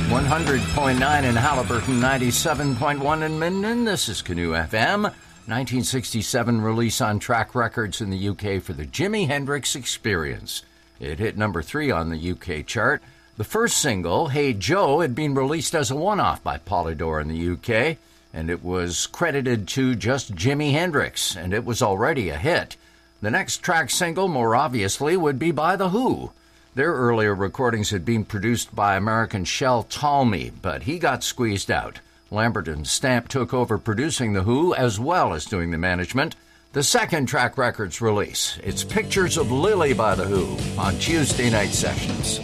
100.9 in Halliburton, 97.1 in Minden. This is Canoe FM. 1967 release on Track Records in the UK for the Jimi Hendrix Experience. It hit number 3 on the UK chart. The first single, Hey Joe, had been released as a one-off by Polydor in the UK, and it was credited to just Jimi Hendrix, and it was already a hit. The next track single, more obviously, would be by The Who. Their earlier recordings had been produced by American Shel Talmy, but he got squeezed out. Lambert and Stamp took over producing The Who as well as doing the management. The second Track Records release, it's Pictures of Lily by The Who on Tuesday Night Sessions.